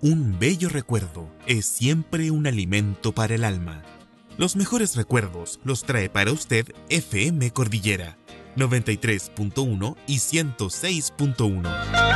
Un bello recuerdo es siempre un alimento para el alma. Los mejores recuerdos los trae para usted FM Cordillera 93.1 y 106.1.